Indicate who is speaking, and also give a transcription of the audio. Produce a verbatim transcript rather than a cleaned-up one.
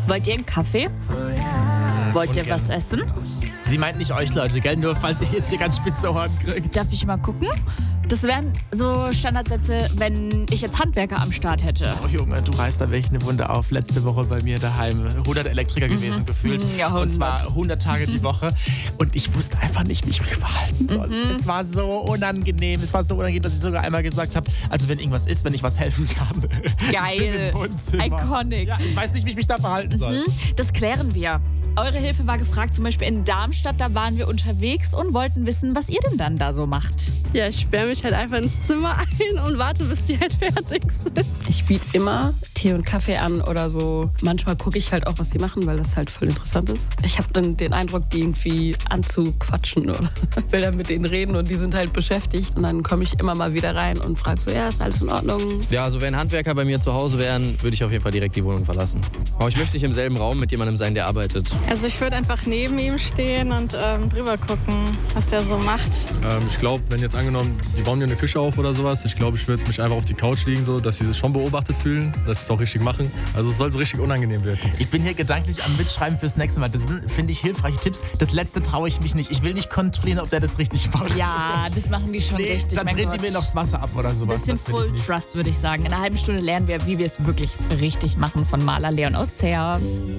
Speaker 1: Wollt ihr einen Kaffee? Wollt ihr was essen?
Speaker 2: Sie meint nicht euch Leute, gell? Nur falls ihr jetzt hier ganz spitze Ohren kriegt.
Speaker 1: Darf ich mal gucken? Das wären so Standardsätze, wenn ich jetzt Handwerker am Start hätte.
Speaker 2: Oh Junge, du reißt da wirklich eine Wunde auf. Letzte Woche bei mir daheim hundert Elektriker gewesen, mhm. gefühlt.
Speaker 1: Ja, hundert.
Speaker 2: Und zwar hundert Tage die Woche. Und ich wusste einfach nicht, wie ich mich verhalten soll. Mhm. Es war so unangenehm. Es war so unangenehm, dass ich sogar einmal gesagt habe, also wenn irgendwas ist, wenn ich was helfen kann.
Speaker 1: Geil. Iconic.
Speaker 2: Ja, ich weiß nicht, wie ich mich da verhalten soll.
Speaker 1: Mhm. Das klären wir. Eure Hilfe war gefragt, zum Beispiel in Darmstadt, da waren wir unterwegs und wollten wissen, was ihr denn dann da so macht.
Speaker 3: Ja, ich sperre mich halt einfach ins Zimmer ein und warte, bis die halt fertig sind.
Speaker 4: Ich biete immer Tee und Kaffee an oder so. Manchmal gucke ich halt auch, was sie machen, weil das halt voll interessant ist. Ich habe dann den Eindruck, die irgendwie anzuquatschen oder will dann mit denen reden und die sind halt beschäftigt. Und dann komme ich immer mal wieder rein und frage so, ja, ist alles in Ordnung?
Speaker 5: Ja, also wenn Handwerker bei mir zu Hause wären, würde ich auf jeden Fall direkt die Wohnung verlassen. Aber ich möchte nicht im selben Raum mit jemandem sein, der arbeitet.
Speaker 3: Also ich würde einfach neben ihm stehen und ähm, drüber gucken, was der so macht.
Speaker 6: Ähm, ich glaube, wenn jetzt angenommen, die bauen mir eine Küche auf oder sowas, ich glaube, ich würde mich einfach auf die Couch liegen, so, dass sie sich schon beobachtet fühlen, dass sie es auch richtig machen. Also es soll so richtig unangenehm wirken.
Speaker 2: Ich bin hier gedanklich am Mitschreiben fürs nächste Mal. Das sind, finde ich, hilfreiche Tipps. Das letzte traue ich mich nicht. Ich will nicht kontrollieren, ob der das richtig macht.
Speaker 1: Ja, das machen die schon nee, richtig.
Speaker 2: Dann drehen die mir noch das Wasser ab oder sowas.
Speaker 1: Bisschen Full Trust, würde ich sagen. In einer halben Stunde lernen wir, wie wir es wirklich richtig machen von Maler Leon aus Zeer.